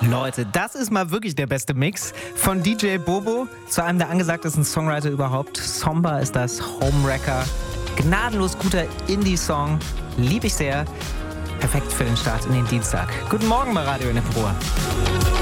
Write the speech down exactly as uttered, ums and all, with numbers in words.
Leute, das ist mal wirklich der beste Mix. Von D J Bobo zu einem der angesagtesten Songwriter überhaupt. Somber ist das, Homewrecker. Gnadenlos guter Indie-Song. Lieb ich sehr. Perfekt für den Start in den Dienstag. Guten Morgen bei Radio N F Ruhr.